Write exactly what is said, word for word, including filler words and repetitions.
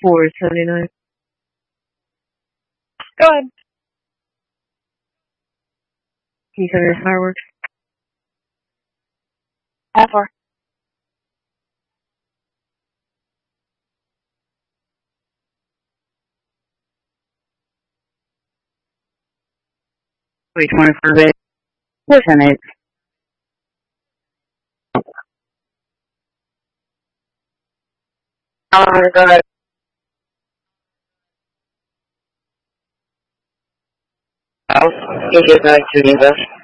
four seventy-nine. Go ahead. Can you tell me your fireworks? How far? Wait, twenty-four bit. Listen, it. Oh my god. I'll get back to you, though.